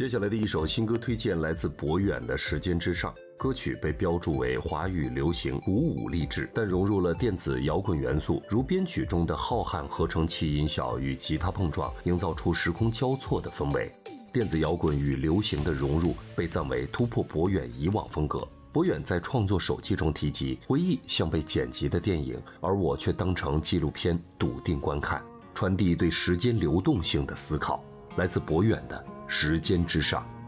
接下来的一首新歌推荐来自博远的《时间之上》，歌曲被标注为华语流行鼓舞励志，但融入了电子摇滚元素，如编曲中的浩瀚合成器音效与吉他碰撞，营造出时空交错的氛围。电子摇滚与流行的融入被赞为突破博远以往风格。博远在创作手记中提及，回忆像被剪辑的电影，而我却当成纪录片笃定观看，传递对时间流动性的思考。来自博远的《时间之上》。